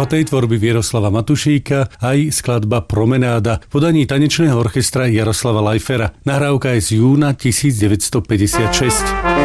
bohatej tvorby Jaroslava Matušíka aj skladba Promenáda v podaní tanečného orchestra Jaroslava Lajfera. Nahrávka je z júna 1956.